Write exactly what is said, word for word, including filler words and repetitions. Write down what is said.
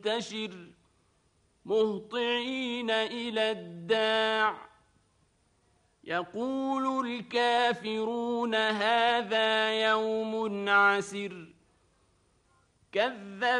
منتشر مهطعين إلى الداع يقول الكافرون هذا يوم عسر كذب